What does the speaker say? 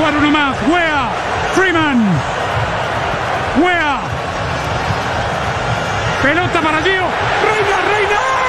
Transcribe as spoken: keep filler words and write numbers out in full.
jugar uno más. Weah. Freeman. Weah. Pelota para Gio. Reina, Reina.